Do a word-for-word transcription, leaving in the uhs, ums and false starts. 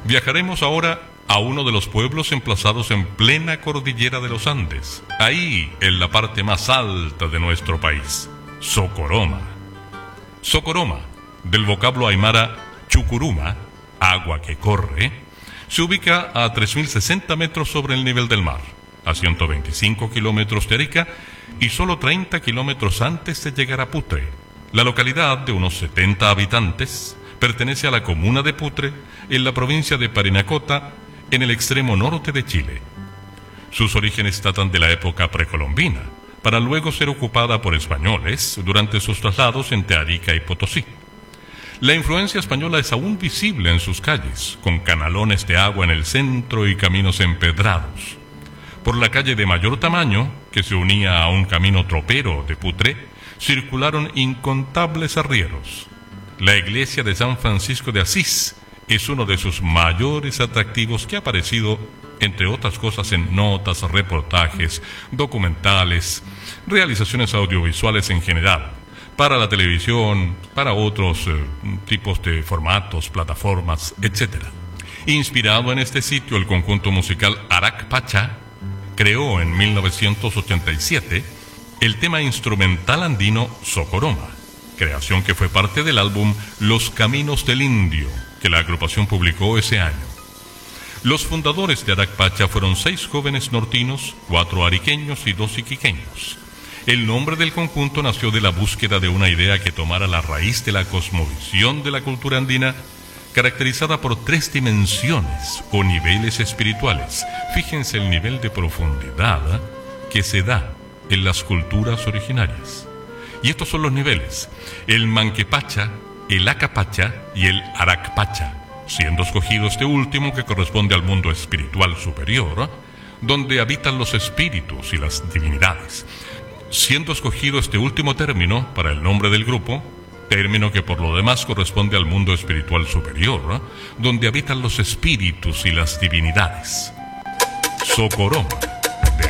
Viajaremos ahora a uno de los pueblos emplazados en plena cordillera de los Andes, ahí en la parte más alta de nuestro país, Socoroma. Socoroma, del vocablo aymara chucuruma, agua que corre, se ubica a tres mil sesenta metros sobre el nivel del mar, a ciento veinticinco kilómetros de Arica y solo treinta kilómetros antes de llegar a Putre. La localidad, de unos setenta habitantes, pertenece a la comuna de Putre, en la provincia de Parinacota, en el extremo norte de Chile. Sus orígenes datan de la época precolombina, para luego ser ocupada por españoles durante sus traslados entre Arica y Potosí. La influencia española es aún visible en sus calles, con canalones de agua en el centro y caminos empedrados. Por la calle de mayor tamaño, que se unía a un camino tropero de Putre, circularon incontables arrieros. La iglesia de San Francisco de Asís es uno de sus mayores atractivos, que ha aparecido, entre otras cosas, en notas, reportajes, documentales, realizaciones audiovisuales en general, para la televisión, para otros eh, tipos de formatos, plataformas, etcétera. Inspirado en este sitio, el conjunto musical Arak Pacha creó en mil novecientos ochenta y siete el tema instrumental andino Socoroma, creación que fue parte del álbum Los Caminos del Indio, que la agrupación publicó ese año. Los fundadores de Arak Pacha fueron seis jóvenes nortinos, cuatro ariqueños y dos iquiqueños. El nombre del conjunto nació de la búsqueda de una idea que tomara la raíz de la cosmovisión de la cultura andina, caracterizada por tres dimensiones o niveles espirituales. Fíjense el nivel de profundidad que se da en las culturas originarias. Y estos son los niveles: el Manquepacha, el Acapacha y el Aracpacha, siendo escogido este último, que corresponde al mundo espiritual superior, donde habitan los espíritus y las divinidades. Siendo escogido este último término para el nombre del grupo, término que por lo demás corresponde al mundo espiritual superior, donde habitan los espíritus y las divinidades. Socoroma.